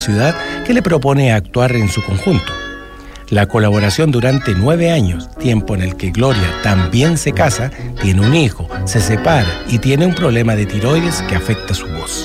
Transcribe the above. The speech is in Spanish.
ciudad que le propone actuar en su conjunto. La colaboración durante 9 años, tiempo en el que Gloria también se casa, tiene un hijo, se separa y tiene un problema de tiroides que afecta su voz.